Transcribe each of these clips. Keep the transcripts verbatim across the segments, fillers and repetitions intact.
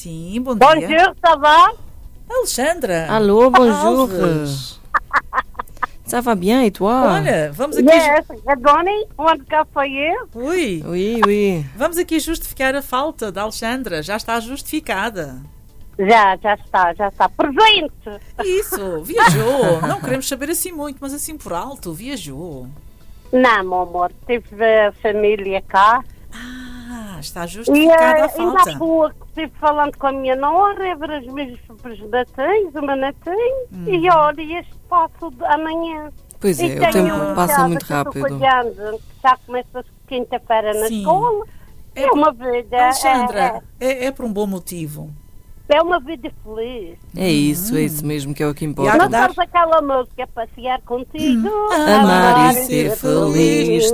Sim, bom dia. Bonjour, ça va? Alexandra. Allô, bonjour. Alves. Ça va bien et toi? Olha, vamos aqui... Yes, good morning. One cup for you. Ui, Oui, oui. vamos aqui justificar a falta da Alexandra. Já está justificada. Já, já está, já está. Presente. Isso, viajou. Não queremos saber assim muito, mas assim por alto, viajou. Não, meu amor, tive a família cá. Ah, está E justificada a uh, ainda falta. há pouco estive falando com a minha nora, a ver as minhas representantes, o meu netinho. Hum. E olha, este passo de amanhã. Pois é, E o tenho tempo um passa enteado muito que estou rápido. cuidando, que já começa quinta-feira na Sim. escola. É, É uma vida. Alexandra, é, é por um bom motivo. É, é uma vida feliz. É isso, é isso mesmo que é o que E importa. há Não que dar- sabes aquela música, passear contigo, Amar e ser feliz.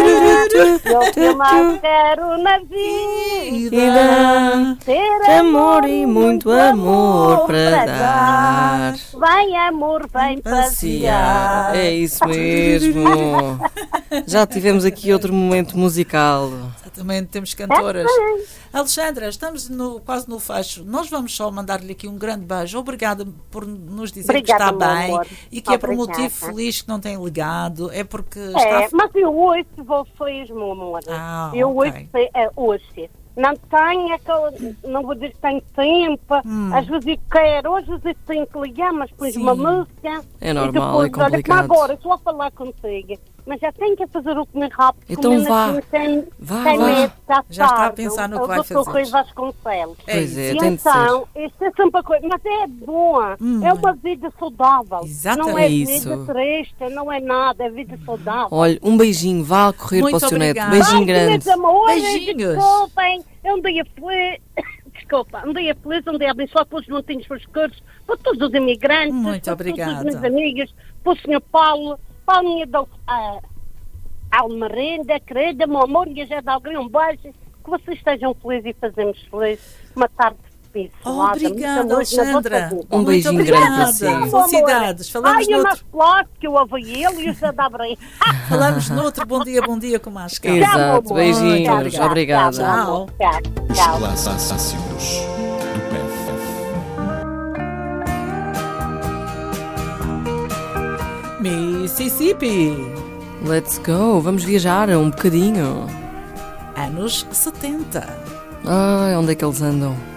Eu que mais quero na vida, Vida, ter amor e muito amor para dar. Vem amor, vem passear. É isso mesmo. Já tivemos aqui outro momento musical. Exatamente, temos cantoras. Alexandra, estamos no- quase no fecho. Nós vamos só mandar-lhe aqui um grande beijo. Obrigada por nos dizer Obrigada, que está meu bem amor. e que é por um Obrigada. motivo feliz que não tem ligado. É porque É, está... mas eu hoje vou feliz, meu amor. Ah, eu ok. hoje, é, hoje não tenho aquela, não vou dizer que tenho tempo, às vezes eu quero, hoje às vezes tenho que ligar, mas depois Sim. uma música. É normal, e depois, é complicado. Olha, como agora, estou a falar contigo, mas já tenho que fazer o comer rápido. Então como eu vá. não tenho- Vá, tenho vá. medo, já Já está a tarde, pensar no o que vai doutor fazer. Rui Vasconcelos. É Pois isso. é, E tem de ser. então, isto é sempre a coisa, mas é boa, é uma vida saudável. Exatamente. Não é É isso. vida triste, não é nada, é vida saudável. Olha, um beijinho, vá a correr Muito para o seu neto. obrigada. Beijinho Ai, grande. meus amores, Beijinhos. desculpem, é um dia feliz. Desculpa, um dia feliz, um dia abençoado para os montinhos, para os cursos, para todos os imigrantes, Muito para obrigada. todas as minhas amigas, para o senhor Paulo, para a minha do, a Almerenda, querida, meu amor, e a Jé de Alguém, um beijo, que vocês estejam felizes e fazemos felizes uma tarde abençoada. Obrigada, Muito amor na vossa Alexandra. vida. Um Muito beijinho obrigada. grande para si. Felicidades. Falamos Ai, o noutro. nosso plot, que eu ouvi ele e o José de Abreu. Falamos noutro. Bom dia, bom dia com mais calma. Exato. Tchau, meu amor. Beijinhos. Tchau, tchau, Obrigada. Tchau, meu amor. Tchau, tchau. Classe Assassinos do P F F. Mississippi. Let's go, vamos viajar um bocadinho. Anos setenta. Ai, onde é que eles andam?